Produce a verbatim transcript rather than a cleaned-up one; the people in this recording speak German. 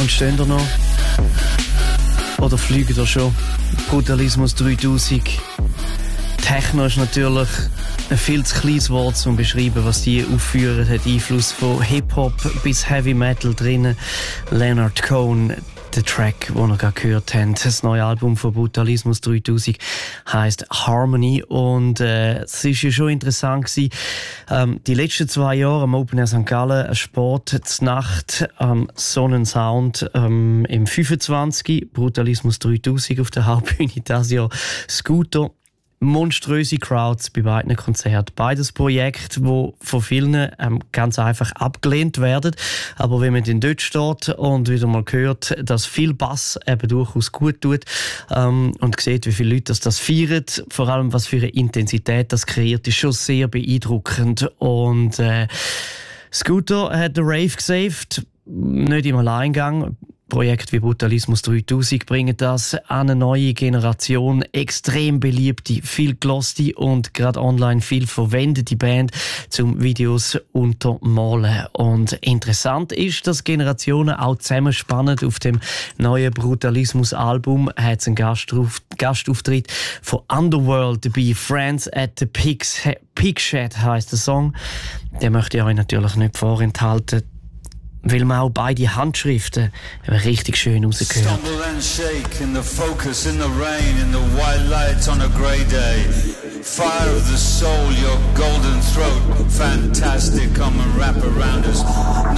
Und stehen da noch? Oder fliegen da schon? Brutalismus dreitausend. Techno ist natürlich ein viel zu kleines Wort, um zu beschreiben, was die aufführen. Hat Einfluss von Hip-Hop bis Heavy Metal drinnen. Leonard Cohen, der Track, den wir gerade gehört haben. Das neue Album von Brutalismus dreitausend heisst Harmony. Und äh, es war ja schon interessant gewesen, ähm, die letzten zwei Jahre am Open Air Sankt Gallen, ein Sport, zur Nacht, ähm, Sonnensound ähm, im fünfundzwanzig, Brutalismus dreitausend auf der Hauptbühne, das Jahr Scooter. Monströse Crowds bei beiden Konzerten. Beides Projekte, die von vielen ähm, ganz einfach abgelehnt werden. Aber wenn man dann dort steht und wieder mal hört, dass viel Bass eben durchaus gut tut ähm, und sieht, wie viele Leute das, das feiern, vor allem was für eine Intensität das kreiert, ist schon sehr beeindruckend. Und äh, Scooter hat den Rave gesaved, nicht im Alleingang. Projekte wie Brutalismus dreitausend bringen das an eine neue Generation, extrem beliebte, viel geloste und gerade online viel verwendete Band zum Videos untermalen. Und interessant ist, dass Generationen auch zusammenspannen. Auf dem neuen Brutalismus-Album hat es einen Gastauf- Gastauftritt von Underworld dabei. Friends at the Pigs, Pig Shed heisst der Song. Den möchte ich euch natürlich nicht vorenthalten, weil man auch beide Handschriften richtig schön rausgehört. Stumble and shake in the focus, in the rain, in the white lights on a grey day. Fire of the soul, your golden throat, fantastic, come and wrap around us.